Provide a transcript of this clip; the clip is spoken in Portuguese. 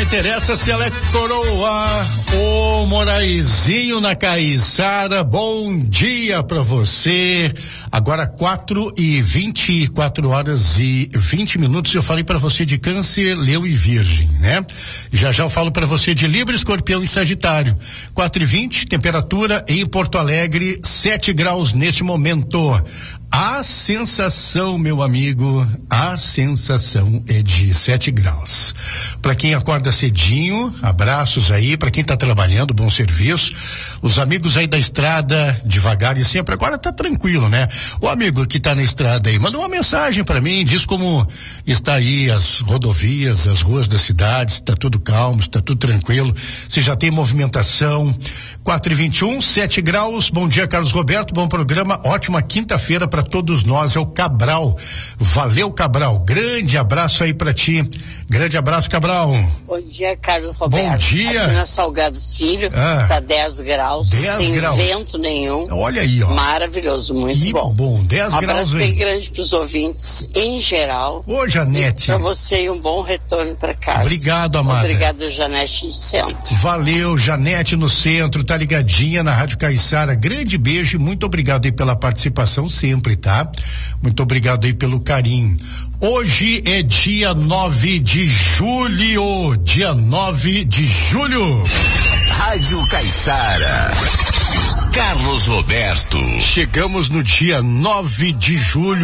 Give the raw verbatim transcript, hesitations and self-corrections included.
interessa se ela é coroa ou Moraizinho na Caiçara. Bom dia pra você. Agora quatro e vinte, quatro horas e vinte minutos. Eu falei pra você de Câncer, Leão e Virgem, né? Já já eu falo pra você de Libra, Escorpião e Sagitário. quatro e vinte, temperatura em Porto Alegre, sete graus neste momento. A sensação, meu amigo, a sensação é de sete graus. Para quem acorda cedinho, abraços aí. Para quem tá trabalhando, bom serviço. Os amigos aí da estrada, devagar e sempre. Agora tá tranquilo, né? O amigo que tá na estrada aí, manda uma mensagem para mim, diz como está aí as rodovias, as ruas da cidade, se tá tudo calmo, se tá tudo tranquilo, se já tem movimentação. quatro e vinte e um, sete graus. Bom dia, Carlos Roberto. Bom programa. Ótima quinta-feira para todos nós. É o Cabral. Valeu, Cabral. Grande abraço aí para ti. Grande abraço, Cabral. Bom dia, Carlos Roberto. Bom dia. Aqui na Salgado Filho, ah, tá dez graus, dez sem graus. vento nenhum. Olha aí, ó. Maravilhoso, muito que bom. bom, dez um graus. Um abraço bem grande pros ouvintes, em geral. Ô, Janete. Para você e um bom retorno para casa. Obrigado, amada. Obrigado, Janete, no centro. Valeu, Janete no centro, tá ligadinha na Rádio Caiçara. Grande beijo e muito obrigado aí pela participação sempre, tá? Muito obrigado aí pelo carinho. Hoje é dia nove de julho, dia nove de julho. Rádio Caiçara. Carlos Roberto. Chegamos no dia nove de julho.